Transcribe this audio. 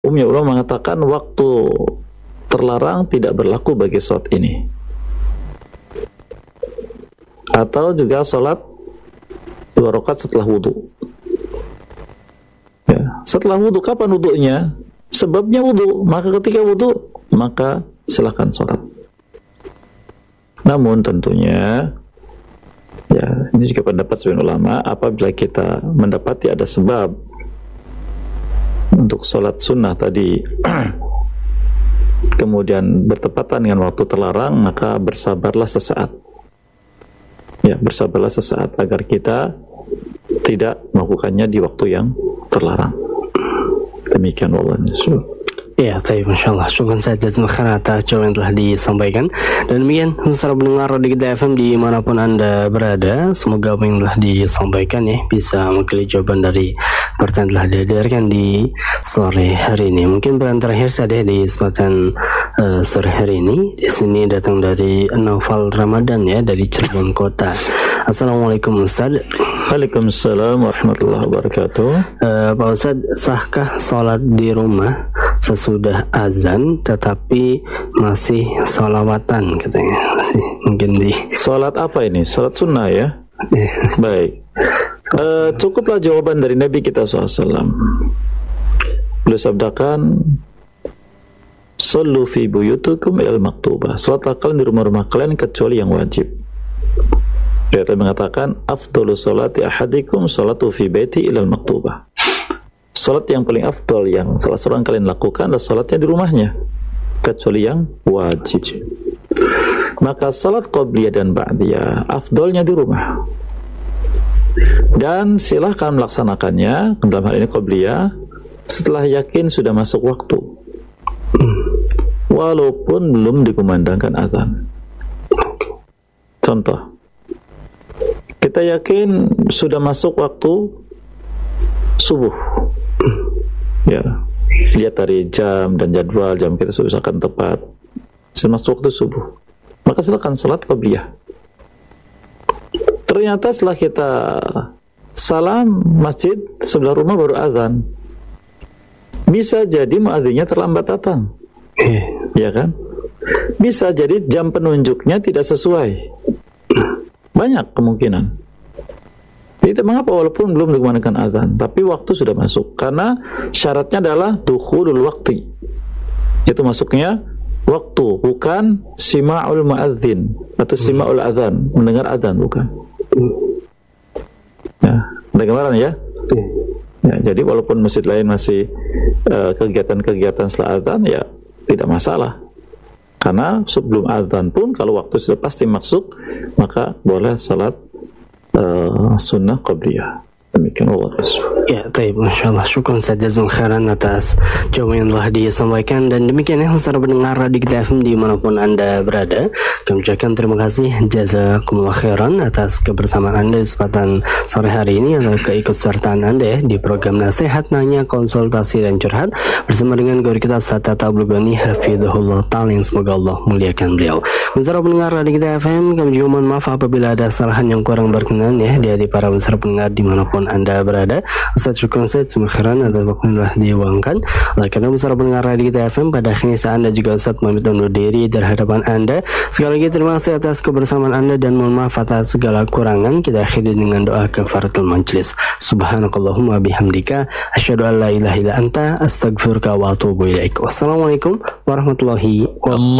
Umumnya ulama mengatakan waktu terlarang tidak berlaku bagi sholat ini. Atau juga sholat 2 rakaat setelah wudu. Ya, setelah wudu, kapan wudunya? Sebabnya wudu, maka ketika wudu, maka silakan sholat. Namun tentunya, ya ini juga pendapat sebagian ulama, apabila kita mendapati ada sebab untuk sholat sunnah tadi, kemudian bertepatan dengan waktu terlarang, maka bersabarlah sesaat. Ya, bersabarlah sesaat agar kita tidak melakukannya di waktu yang terlarang. Demikian wallahualam. Ya, baik, Masya Allah. Syukran saja atas jawaban yang telah disampaikan. Dan demikian, para pendengar Radio Kita FM dimanapun Anda berada, semoga apa yang telah disampaikan ya bisa mewakili jawaban dari pertanyaan telah dihadirkan di sore hari ini. Mungkin pertanyaan terakhir saja di kesempatan sore hari ini. Di sini datang dari Naufal Ramadan ya, dari Cirebon Kota. Assalamualaikum Ustaz. Waalaikumsalam warahmatullahi wabarakatuh. Pak Ustaz, sahkah sholat di rumah sesudah azan tetapi masih sholawatan katanya? Masih mungkin di sholat apa ini? Sholat sunnah ya? Baik. Cukuplah jawaban dari Nabi kita SAW. Beliau sabdakan, "Shallu fi buyutikum il maktubah." Salatlah kalian di rumah-rumah kalian kecuali yang wajib. Dia mengatakan, "Afdalu sholati ahadikum sholatu fi baiti ilal maktubah." Salat yang paling afdal yang salah seorang kalian lakukan adalah salatnya di rumahnya, kecuali yang wajib. Maka salat qabliyah dan ba'diyah afdalnya di rumah. Dan silahkan melaksanakannya, dalam hal ini qabliyah, setelah yakin sudah masuk waktu, walaupun belum dikumandangkan azan. Contoh, kita yakin sudah masuk waktu subuh, ya, lihat dari jam dan jadwal, jam kita sudah akan tepat, sudah masuk waktu subuh, maka silakan sholat qabliyah. Ternyata setelah kita salam masjid sebelah rumah baru azan, bisa jadi muadzinnya terlambat datang, ya kan? Bisa jadi jam penunjuknya tidak sesuai, banyak kemungkinan. Itu mengapa walaupun belum dikumandangkan azan, tapi waktu sudah masuk, karena syaratnya adalah dukhulul waqti, itu masuknya waktu, bukan sima'ul muadzin atau sima'ul azan, mendengar azan, bukan. Ya, ada gambaran ya? Ya, jadi walaupun masjid lain masih kegiatan-kegiatan setelah azan, ya tidak masalah, karena sebelum azan pun kalau waktu sudah pasti masuk, maka boleh salat sunnah qabliyah. Demikian Allah. Ya, baik, Masya Allah. Syukran saja khairan atas jawaban yang telah disampaikan. Dan demikian ya, para pendengar Radio Kita FM dimanapun Anda berada, kami ucapkan terima kasih jazakumullah khairan atas kebersamaan Anda di kesempatan sore hari ini, atau keikutsertaan Anda ya di program Nasihat Nanya Konsultasi dan Curhat bersama dengan guru kita Ustaz Tablugani hafizahullah ta'ala, yang semoga Allah muliakan beliau. Para pendengar Radio Kita FM, kami juga mohon maaf apabila ada kesalahan yang kurang berkenan ya di hati para pendengar dimanapun Anda berada. Ustaz syukur Ustaz khairan atas waktu yang telah diluangkan. Oleh karena besar pendengar Radio Kita FM, pada akhirnya saya dan juga Ustaz pamit undur diri dari hadapan Anda. Sekali lagi terima kasih atas kebersamaan Anda dan mohon maaf atas segala kurangan. Kita akhiri dengan doa kafaratul majlis. Subhanakallahumma bihamdika asyhadu an la ilaha illa anta astaghfiruka wa atubu ilaik. Wassalamualaikum warahmatullahi wabarakatuh.